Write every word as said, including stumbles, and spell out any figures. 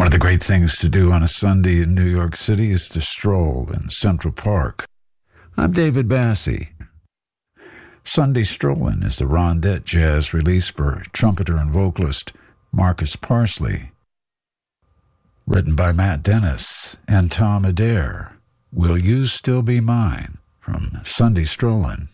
One of the great things to do on a Sunday in New York City is to stroll in Central Park. I'm David Bassie. Sunday Strollin' is the rondette jazz release for trumpeter and vocalist Marcus Parsley. Written by Matt Dennis and Tom Adair. Will You Still Be Mine? From Sunday Strollin'.